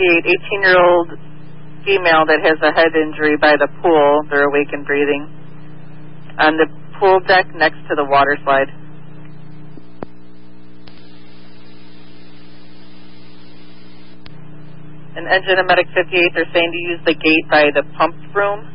58, 18-year-old female that has a head injury by the pool. They're awake and breathing. On the pool deck next to the water slide. And engine and medic 58, they're saying to use the gate by the pump room.